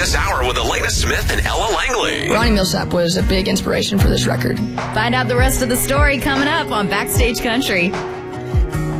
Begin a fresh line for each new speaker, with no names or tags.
this hour with Elena Smith and Ella Langley.
Ronnie Millsap was a big inspiration for this record.
Find out the rest of the story coming up on Backstage Country.